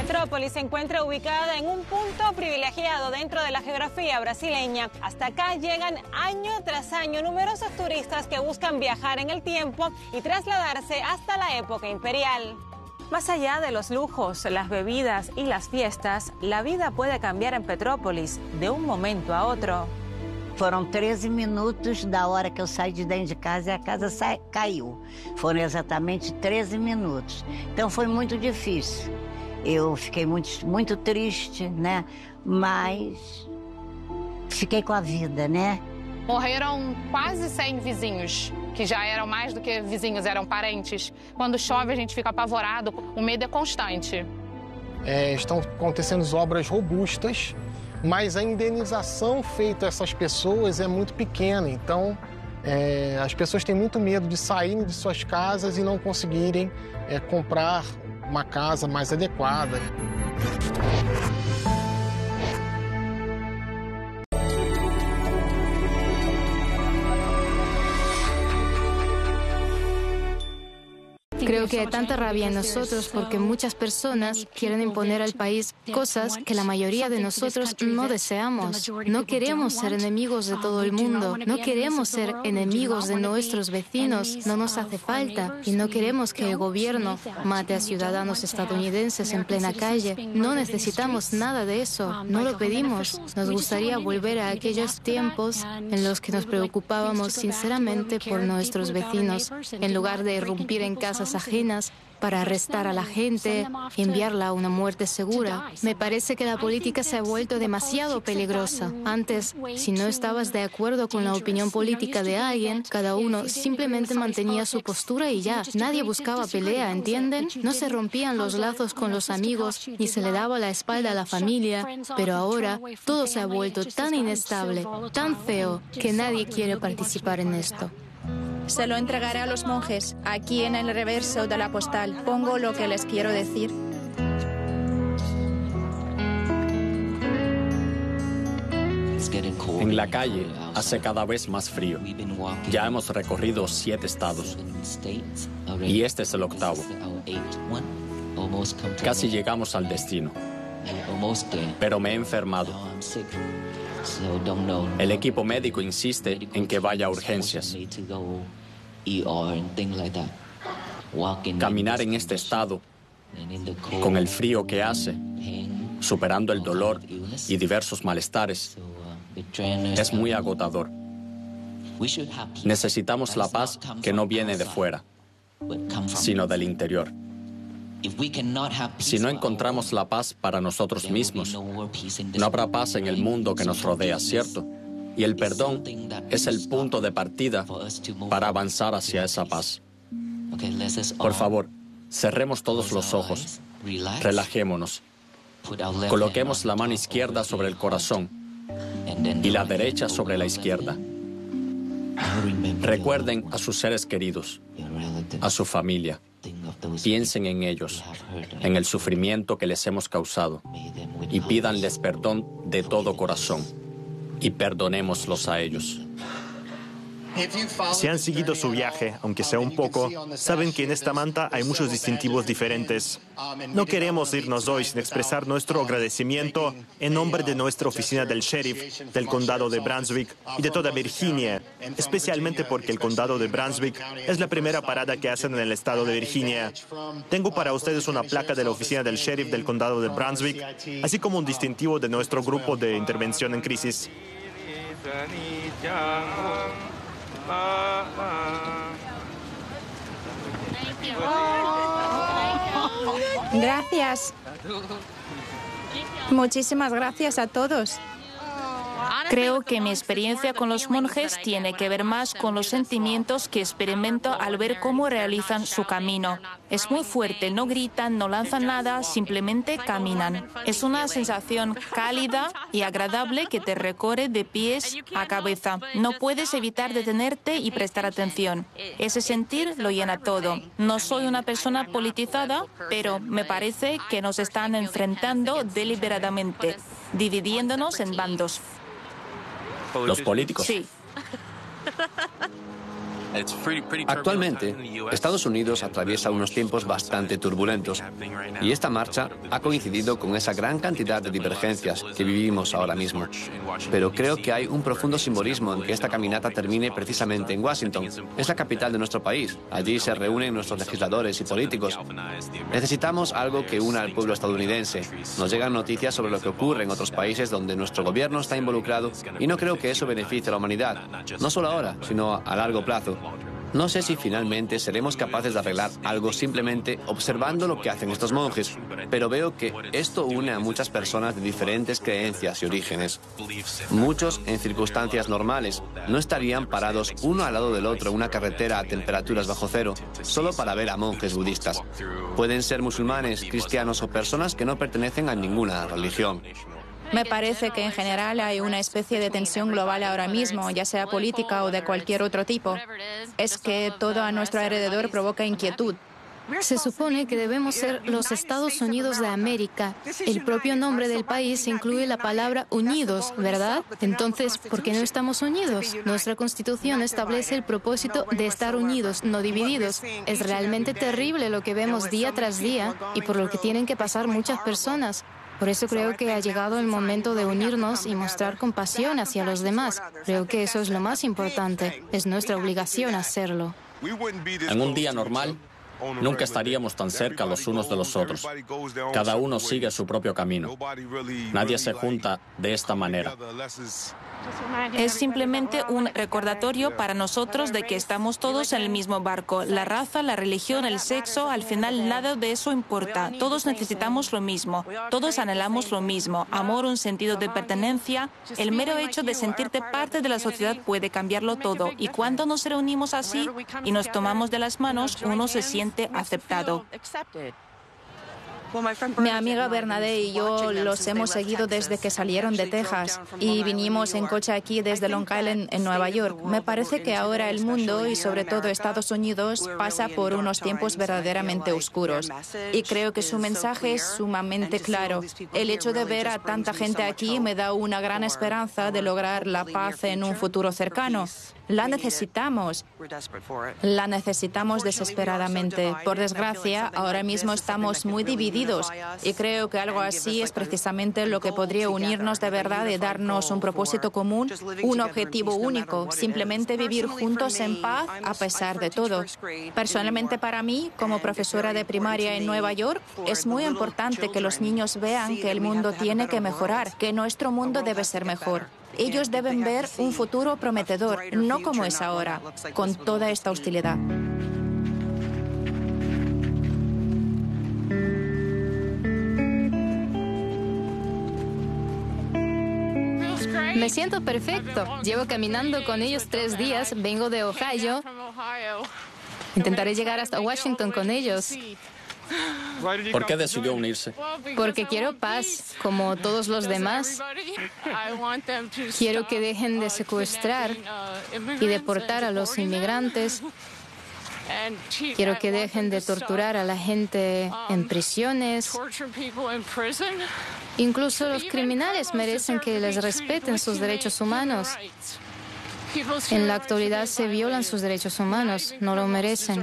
Petrópolis se encuentra ubicada en un punto privilegiado dentro de la geografía brasileña. Hasta acá llegan año tras año numerosos turistas que buscan viajar en el tiempo y trasladarse hasta la época imperial. Más allá de los lujos, las bebidas y las fiestas, la vida puede cambiar en Petrópolis de un momento a otro. Foram 13 minutos da hora que eu saí de dentro de casa e a casa caiu. Foram exatamente 13 minutos. Então foi muito difícil. Eu fiquei muito triste, né? Mas fiquei com a vida, né? Morreram quase 100 vizinhos, que já eram mais do que vizinhos, eram parentes. Quando chove a gente fica apavorado, o medo é constante. Estão acontecendo obras robustas, mas a indenização feita a essas pessoas é muito pequena. Então, as pessoas têm muito medo de saírem de suas casas e não conseguirem comprar uma casa mais adequada. Creo que hay tanta rabia en nosotros porque muchas personas quieren imponer al país cosas que la mayoría de nosotros no deseamos. No queremos ser enemigos de todo el mundo, no queremos ser enemigos de nuestros vecinos, no nos hace falta. Y no queremos que el gobierno mate a ciudadanos estadounidenses en plena calle. No necesitamos nada de eso, no lo pedimos. Nos gustaría volver a aquellos tiempos en los que nos preocupábamos sinceramente por nuestros vecinos, en lugar de irrumpir en casas ajenas para arrestar a la gente, enviarla a una muerte segura. Me parece que la política se ha vuelto demasiado peligrosa. Antes, si no estabas de acuerdo con la opinión política de alguien, cada uno simplemente mantenía su postura y ya. Nadie buscaba pelea, ¿entienden? No se rompían los lazos con los amigos, ni se le daba la espalda a la familia. Pero ahora, todo se ha vuelto tan inestable, tan feo, que nadie quiere participar en esto. Se lo entregaré a los monjes. Aquí en el reverso de la postal pongo lo que les quiero decir. En la calle hace cada vez más frío. Ya hemos recorrido 7 estados y este es el 8º. Casi llegamos al destino, pero me he enfermado. El equipo médico insiste en que vaya a urgencias. Caminar en este estado, con el frío que hace, superando el dolor y diversos malestares, es muy agotador. Necesitamos la paz que no viene de fuera, sino del interior. Si no encontramos la paz para nosotros mismos, no habrá paz en el mundo que nos rodea, ¿cierto? Y el perdón es el punto de partida para avanzar hacia esa paz. Por favor, cerremos todos los ojos, relajémonos, coloquemos la mano izquierda sobre el corazón y la derecha sobre la izquierda. Recuerden a sus seres queridos, a su familia. Piensen en ellos, en el sufrimiento que les hemos causado y pídanles perdón de todo corazón y perdonémoslos a ellos. Si han seguido su viaje, aunque sea un poco, saben que en esta manta hay muchos distintivos diferentes. No queremos irnos hoy sin expresar nuestro agradecimiento en nombre de nuestra oficina del sheriff, del condado de Brunswick y de toda Virginia, especialmente porque el condado de Brunswick es la primera parada que hacen en el estado de Virginia. Tengo para ustedes una placa de la oficina del sheriff del condado de Brunswick, así como un distintivo de nuestro grupo de intervención en crisis. Gracias. Muchísimas gracias a todos. Creo que mi experiencia con los monjes tiene que ver más con los sentimientos que experimento al ver cómo realizan su camino. Es muy fuerte, no gritan, no lanzan nada, simplemente caminan. Es una sensación cálida y agradable que te recorre de pies a cabeza. No puedes evitar detenerte y prestar atención. Ese sentir lo llena todo. No soy una persona politizada, pero me parece que nos están enfrentando deliberadamente, dividiéndonos en bandos. ¿Los políticos? Sí. Actualmente, Estados Unidos atraviesa unos tiempos bastante turbulentos y esta marcha ha coincidido con esa gran cantidad de divergencias que vivimos ahora mismo. Pero creo que hay un profundo simbolismo en que esta caminata termine precisamente en Washington. Es la capital de nuestro país. Allí se reúnen nuestros legisladores y políticos. Necesitamos algo que una al pueblo estadounidense. Nos llegan noticias sobre lo que ocurre en otros países donde nuestro gobierno está involucrado y no creo que eso beneficie a la humanidad. No solo ahora, sino a largo plazo. No sé si finalmente seremos capaces de arreglar algo simplemente observando lo que hacen estos monjes, pero veo que esto une a muchas personas de diferentes creencias y orígenes. Muchos, en circunstancias normales, no estarían parados uno al lado del otro en una carretera a temperaturas bajo cero, solo para ver a monjes budistas. Pueden ser musulmanes, cristianos o personas que no pertenecen a ninguna religión. Me parece que en general hay una especie de tensión global ahora mismo, ya sea política o de cualquier otro tipo. Es que todo a nuestro alrededor provoca inquietud. Se supone que debemos ser los Estados Unidos de América. El propio nombre del país incluye la palabra unidos, ¿verdad? Entonces, ¿por qué no estamos unidos? Nuestra Constitución establece el propósito de estar unidos, no divididos. Es realmente terrible lo que vemos día tras día y por lo que tienen que pasar muchas personas. Por eso creo que ha llegado el momento de unirnos y mostrar compasión hacia los demás. Creo que eso es lo más importante. Es nuestra obligación hacerlo. En un día normal, nunca estaríamos tan cerca los unos de los otros. Cada uno sigue su propio camino. Nadie se junta de esta manera. Es simplemente un recordatorio para nosotros de que estamos todos en el mismo barco. La raza, la religión, el sexo, al final nada de eso importa. Todos necesitamos lo mismo. Todos anhelamos lo mismo. Amor, un sentido de pertenencia. El mero hecho de sentirte parte de la sociedad puede cambiarlo todo. Y cuando nos reunimos así y nos tomamos de las manos, uno se siente aceptado. Mi amiga Bernadette y yo los hemos seguido desde que salieron de Texas y vinimos en coche aquí desde Long Island en Nueva York. Me parece que ahora el mundo y sobre todo Estados Unidos pasa por unos tiempos verdaderamente oscuros y creo que su mensaje es sumamente claro. El hecho de ver a tanta gente aquí me da una gran esperanza de lograr la paz en un futuro cercano. La necesitamos desesperadamente. Por desgracia, ahora mismo estamos muy divididos y creo que algo así es precisamente lo que podría unirnos de verdad y darnos un propósito común, un objetivo único, simplemente vivir juntos en paz a pesar de todo. Personalmente para mí, como profesora de primaria en Nueva York, es muy importante que los niños vean que el mundo tiene que mejorar, que nuestro mundo debe ser mejor. Ellos deben ver un futuro prometedor, no como es ahora, con toda esta hostilidad. Me siento perfecto. Llevo caminando con ellos 3 días. Vengo de Ohio. Intentaré llegar hasta Washington con ellos. ¿Por qué decidió unirse? Porque quiero paz, como todos los demás. Quiero que dejen de secuestrar y deportar a los inmigrantes. Quiero que dejen de torturar a la gente en prisiones. Incluso los criminales merecen que les respeten sus derechos humanos. En la actualidad se violan sus derechos humanos, no lo merecen.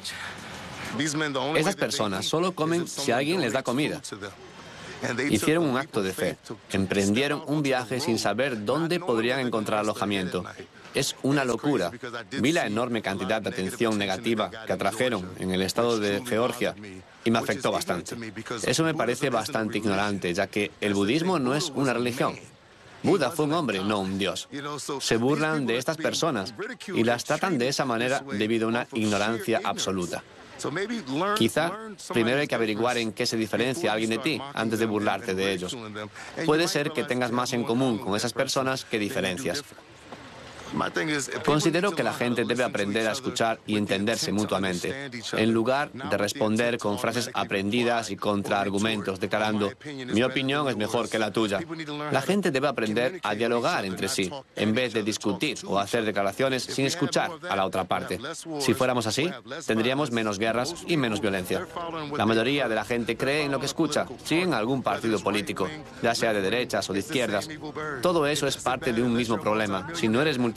Esas personas solo comen si alguien les da comida. Hicieron un acto de fe. Emprendieron un viaje sin saber dónde podrían encontrar alojamiento. Es una locura. Vi la enorme cantidad de atención negativa que atrajeron en el estado de Georgia y me afectó bastante. Eso me parece bastante ignorante, ya que el budismo no es una religión. Buda fue un hombre, no un dios. Se burlan de estas personas y las tratan de esa manera debido a una ignorancia absoluta. Quizá primero hay que averiguar en qué se diferencia alguien de ti antes de burlarte de ellos. Puede ser que tengas más en común con esas personas que diferencias. Considero que la gente debe aprender a escuchar y entenderse mutuamente, en lugar de responder con frases aprendidas y contraargumentos, declarando, mi opinión es mejor que la tuya. La gente debe aprender a dialogar entre sí, en vez de discutir o hacer declaraciones sin escuchar a la otra parte. Si fuéramos así, tendríamos menos guerras y menos violencia. La mayoría de la gente cree en lo que escucha, siguen algún partido político, ya sea de derechas o de izquierdas. Todo eso es parte de un mismo problema. Si no eres multimillonario,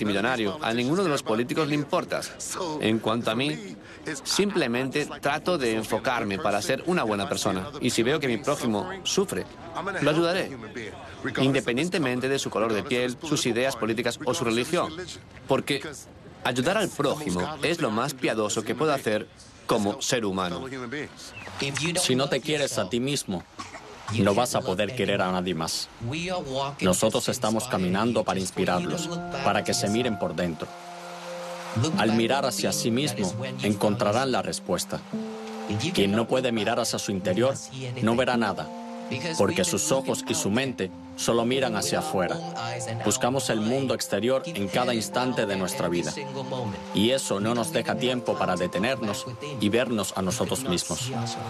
multimillonario, a ninguno de los políticos le importas. En cuanto a mí, simplemente trato de enfocarme para ser una buena persona. Y si veo que mi prójimo sufre, lo ayudaré, independientemente de su color de piel, sus ideas políticas o su religión. Porque ayudar al prójimo es lo más piadoso que puedo hacer como ser humano. Si no te quieres a ti mismo, no vas a poder querer a nadie más. Nosotros estamos caminando para inspirarlos, para que se miren por dentro. Al mirar hacia sí mismo, encontrarán la respuesta. Quien no puede mirar hacia su interior, no verá nada, porque sus ojos y su mente solo miran hacia afuera. Buscamos el mundo exterior en cada instante de nuestra vida. Y eso no nos deja tiempo para detenernos y vernos a nosotros mismos.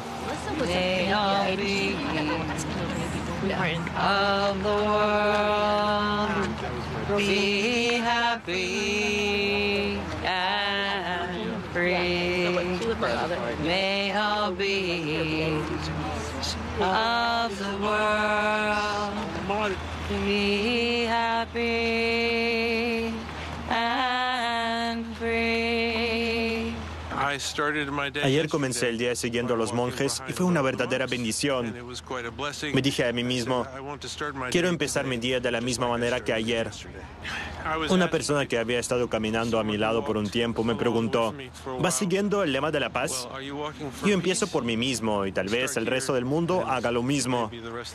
Of the world, be happy and free. Ayer comencé el día siguiendo a los monjes y fue una verdadera bendición. Me dije a mí mismo, quiero empezar mi día de la misma manera que ayer. Una persona que había estado caminando a mi lado por un tiempo me preguntó, ¿vas siguiendo el lema de la paz? Yo empiezo por mí mismo y tal vez el resto del mundo haga lo mismo.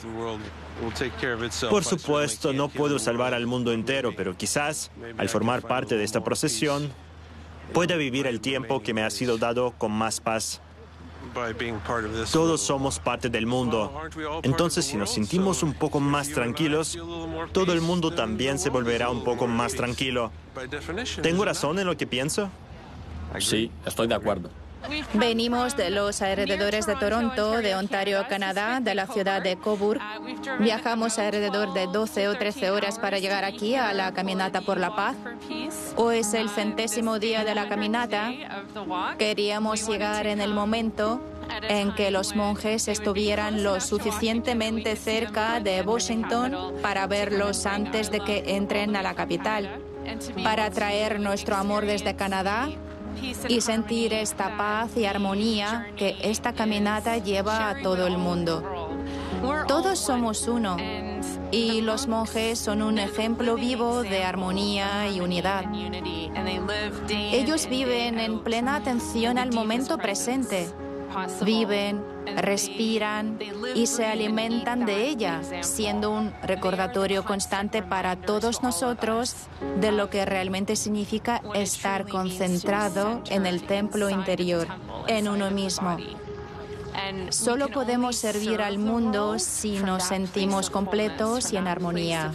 Por supuesto, no puedo salvar al mundo entero, pero quizás, al formar parte de esta procesión, pueda vivir el tiempo que me ha sido dado con más paz. Todos somos parte del mundo. Entonces, si nos sentimos un poco más tranquilos, todo el mundo también se volverá un poco más tranquilo. ¿Tengo razón en lo que pienso? Sí, estoy de acuerdo. Venimos de los alrededores de Toronto, de Ontario, Canadá, de la ciudad de Cobourg. Viajamos alrededor de 12 o 13 horas para llegar aquí a la Caminata por la Paz. Hoy es el 100º día de la caminata. Queríamos llegar en el momento en que los monjes estuvieran lo suficientemente cerca de Washington para verlos antes de que entren a la capital, para traer nuestro amor desde Canadá y sentir esta paz y armonía que esta caminata lleva a todo el mundo. Todos somos uno y los monjes son un ejemplo vivo de armonía y unidad. Ellos viven en plena atención al momento presente. Viven, respiran y se alimentan de ella, siendo un recordatorio constante para todos nosotros de lo que realmente significa estar concentrado en el templo interior, en uno mismo. Solo podemos servir al mundo si nos sentimos completos y en armonía.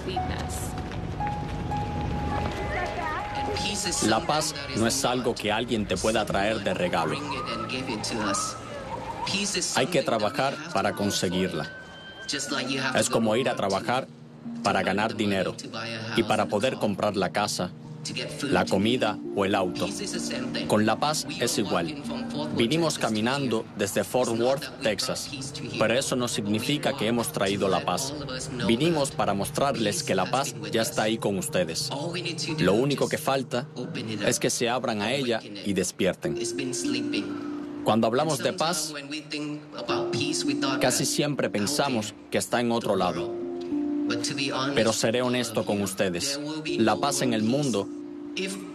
La paz no es algo que alguien te pueda traer de regalo. Hay que trabajar para conseguirla. Es como ir a trabajar para ganar dinero y para poder comprar la casa, la comida o el auto. Con la paz es igual. Vinimos caminando desde Fort Worth, Texas, pero eso no significa que hemos traído la paz. Vinimos para mostrarles que la paz ya está ahí con ustedes. Lo único que falta es que se abran a ella y despierten. Cuando hablamos de paz, casi siempre pensamos que está en otro lado. Pero seré honesto con ustedes. La paz en el mundo